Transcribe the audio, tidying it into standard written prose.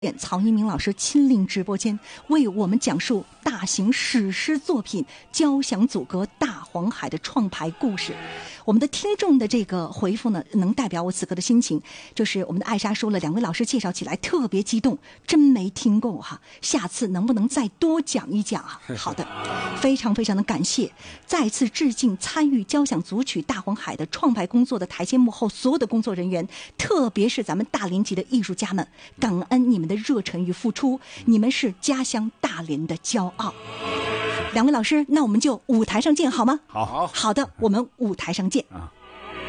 曹一鸣老师亲临直播间，为我们讲述大型史诗作品《交响组阁大黄海》的创排故事。我们的听众的这个回复呢，能代表我此刻的心情。就是我们的艾莎说了，两位老师介绍起来特别激动，真没听够哈，下次能不能再多讲一讲啊？好的，非常非常的感谢，再次致敬参与交响组曲《大黄海》的创排工作的台前幕后所有的工作人员，特别是咱们大连籍的艺术家们，感恩你们的热忱与付出，你们是家乡大连的骄傲。两位老师，那我们就舞台上见好吗？ 好的，我们舞台上见。